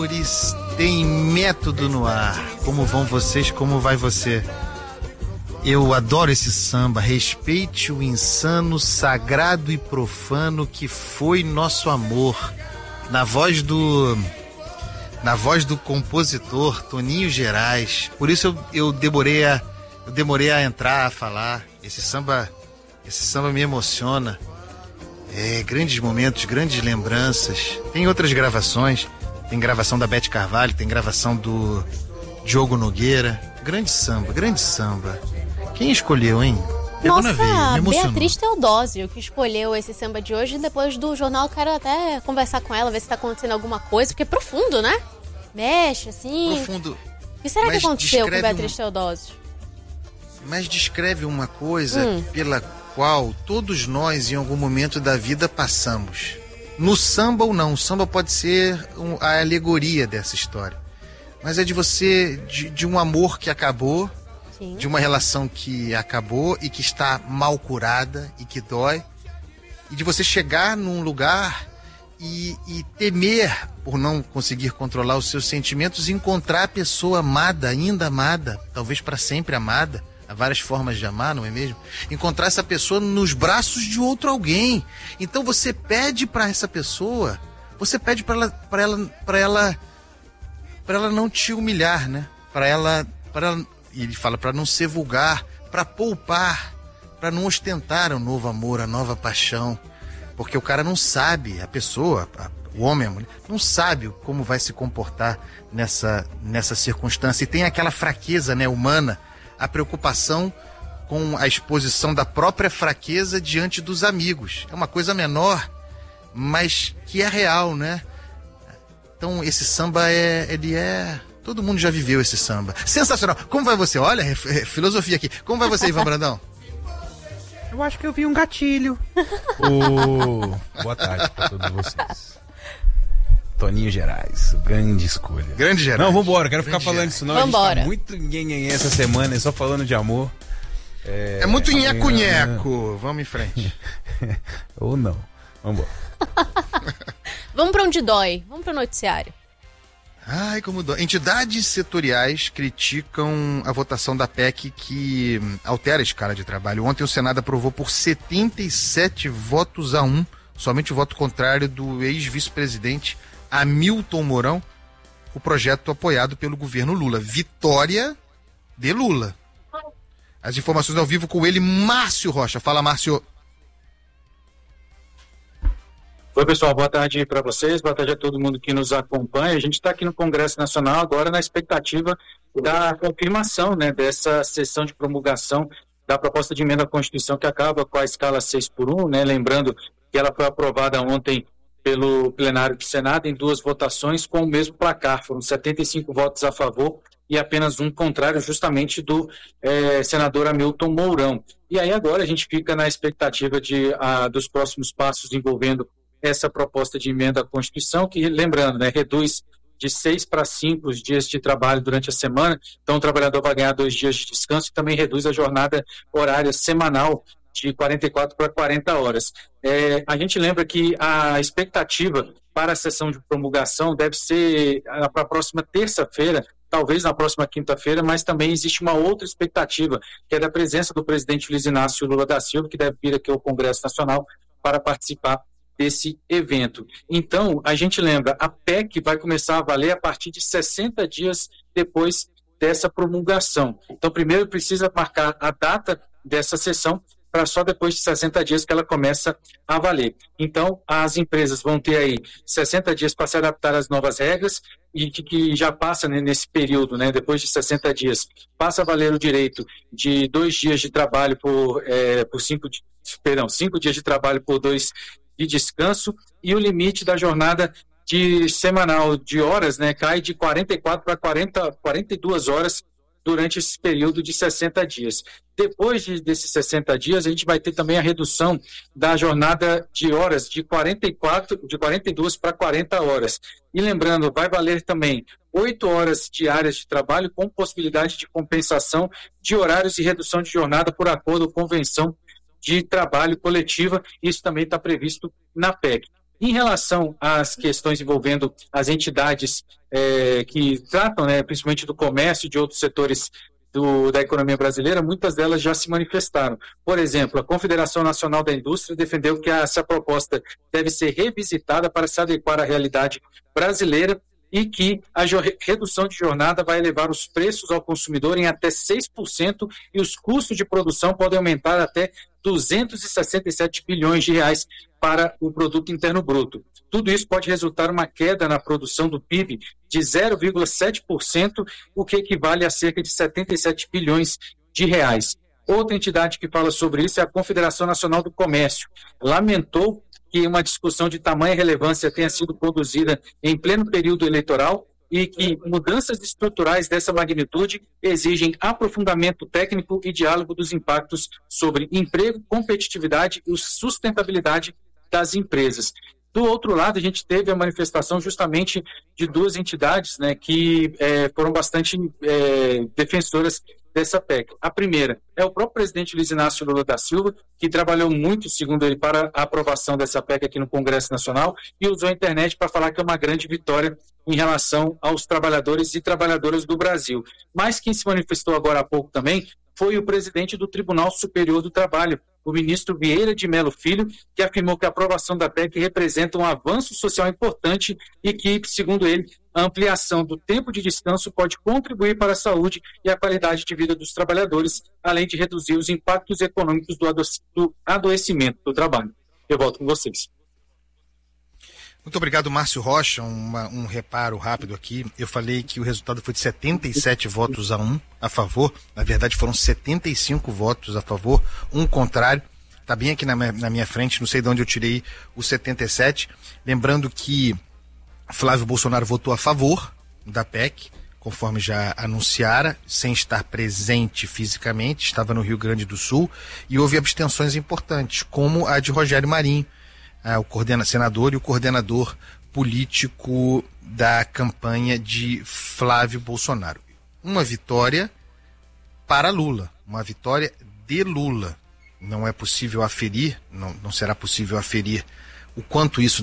Tem método no ar. Como vão vocês? Como vai você? Eu adoro esse samba. Respeite o insano, sagrado e profano que foi nosso amor. Na voz do compositor Toninho Gerais. Por isso eu demorei a entrar, a falar. Esse samba me emociona. Grandes momentos, grandes lembranças. Tem outras gravações. Tem gravação da Beth Carvalho, tem gravação do Diogo Nogueira. Grande samba, grande samba. Quem escolheu, hein? Nossa, Beatriz Teodósio, que escolheu esse samba de hoje. Depois do jornal, quero até conversar com ela, ver se tá acontecendo alguma coisa, porque é profundo, né? Mexe, assim. Profundo. O que será que aconteceu com Beatriz Teodósio? Mas descreve uma coisa pela qual todos nós, em algum momento da vida, passamos. No samba ou não, o samba pode ser a alegoria dessa história. Mas é de você, de um amor que acabou, sim, de uma relação que acabou e que está mal curada e que dói, e de você chegar num lugar e temer por não conseguir controlar os seus sentimentos e encontrar a pessoa amada, ainda amada, talvez para sempre amada. Há várias formas de amar, não é mesmo? Encontrar essa pessoa nos braços de outro alguém. Então você pede para essa pessoa, você pede para ela não te humilhar, né? Para ela, e ele fala para não ser vulgar, para poupar, para não ostentar o novo amor, a nova paixão, porque o cara não sabe, a pessoa, o homem, a mulher, não sabe como vai se comportar nessa circunstância, e tem aquela fraqueza, né, humana, a preocupação com a exposição da própria fraqueza diante dos amigos. É uma coisa menor, mas que é real, né? Então esse samba todo mundo já viveu esse samba. Sensacional. Como vai você? Olha, filosofia aqui. Como vai você, Ivan Brandão? Eu acho que eu vi um gatilho. Boa tarde para todos vocês. Toninho Gerais, grande escolha. Grande Gerais. Não, vambora, quero ficar falando disso não. Vambora. A gente tá muito nhenhenhê essa semana, só falando de amor. É muito nheco-nheco. Vamos em frente. Ou não. Vambora. Vamos pra onde dói. Vamos pro noticiário. Ai, como dói. Entidades setoriais criticam a votação da PEC que altera a escala de trabalho. Ontem o Senado aprovou por 77 votos a 1, somente o voto contrário do ex-vice-presidente Hamilton Mourão, o projeto apoiado pelo governo Lula. Vitória de Lula. As informações ao vivo com ele, Márcio Rocha. Fala, Márcio. Oi, pessoal, boa tarde para vocês, boa tarde a todo mundo que nos acompanha. A gente está aqui no Congresso Nacional agora na expectativa da confirmação, né, dessa sessão de promulgação da proposta de emenda à Constituição que acaba com a escala 6x1, né, lembrando que ela foi aprovada ontem pelo plenário do Senado em 2 votações com o mesmo placar. Foram 75 votos a favor e apenas um contrário, justamente do senador Hamilton Mourão. E aí agora a gente fica na expectativa dos próximos passos envolvendo essa proposta de emenda à Constituição, que, lembrando, né, reduz de 6 para 5 os dias de trabalho durante a semana, então o trabalhador vai ganhar 2 dias de descanso e também reduz a jornada horária semanal de 44 para 40 horas. A gente lembra que a expectativa para a sessão de promulgação deve ser para a próxima terça-feira, talvez na próxima quinta-feira, mas também existe uma outra expectativa, que é da presença do presidente Luiz Inácio Lula da Silva, que deve vir aqui ao Congresso Nacional para participar desse evento. Então, a gente lembra, a PEC vai começar a valer a partir de 60 dias depois dessa promulgação. Então, primeiro precisa marcar a data dessa sessão, para só depois de 60 dias que ela começa a valer. Então, as empresas vão ter aí 60 dias para se adaptar às novas regras e que já passa, né, nesse período, né, depois de 60 dias, passa a valer o direito de 2 dias de trabalho por 5 dias de trabalho por 2 de descanso, e o limite da jornada semanal de horas, né, cai de 44 para 42 horas durante esse período de 60 dias. Depois desses 60 dias, a gente vai ter também a redução da jornada de horas de 42 para 40 horas. E lembrando, vai valer também 8 horas diárias de trabalho com possibilidade de compensação de horários e redução de jornada por acordo ou convenção de trabalho coletiva. Isso também está previsto na PEC. Em relação às questões envolvendo as entidades que tratam, né, principalmente do comércio e de outros setores da economia brasileira, muitas delas já se manifestaram. Por exemplo, a Confederação Nacional da Indústria defendeu que essa proposta deve ser revisitada para se adequar à realidade brasileira e que a redução de jornada vai elevar os preços ao consumidor em até 6% e os custos de produção podem aumentar até 267 bilhões de reais para o produto interno bruto. Tudo isso pode resultar em uma queda na produção do PIB de 0,7%, o que equivale a cerca de 77 bilhões de reais. Outra entidade que fala sobre isso é a Confederação Nacional do Comércio. Lamentou que uma discussão de tamanha relevância tenha sido conduzida em pleno período eleitoral e que mudanças estruturais dessa magnitude exigem aprofundamento técnico e diálogo dos impactos sobre emprego, competitividade e sustentabilidade das empresas. Do outro lado, a gente teve a manifestação justamente de duas entidades, né, que foram bastante defensoras dessa PEC. A primeira é o próprio presidente Luiz Inácio Lula da Silva, que trabalhou muito, segundo ele, para a aprovação dessa PEC aqui no Congresso Nacional e usou a internet para falar que é uma grande vitória em relação aos trabalhadores e trabalhadoras do Brasil. Mas quem se manifestou agora há pouco também foi o presidente do Tribunal Superior do Trabalho, o ministro Vieira de Mello Filho, que afirmou que a aprovação da PEC representa um avanço social importante e que, segundo ele, a ampliação do tempo de descanso pode contribuir para a saúde e a qualidade de vida dos trabalhadores, além de reduzir os impactos econômicos do adoecimento do trabalho. Eu volto com vocês. Muito obrigado, Márcio Rocha. Um reparo rápido aqui. Eu falei que o resultado foi de 77 votos a 1 a favor. Na verdade, foram 75 votos a favor, 1 contrário. Está bem aqui na minha frente, não sei de onde eu tirei os 77. Lembrando que Flávio Bolsonaro votou a favor da PEC, conforme já anunciara, sem estar presente fisicamente, estava no Rio Grande do Sul, e houve abstenções importantes, como a de Rogério Marinho, o senador e o coordenador político da campanha de Flávio Bolsonaro. Uma vitória para Lula, uma vitória de Lula. Não é possível aferir, não será possível aferir o quanto isso